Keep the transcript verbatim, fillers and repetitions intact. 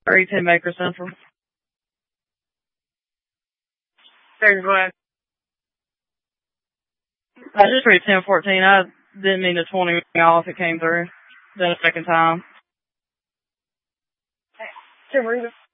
three ten Baker Central. There's what? I just read ten fourteen. I didn't mean to twenty me off. It came through. Then a second time. Hey,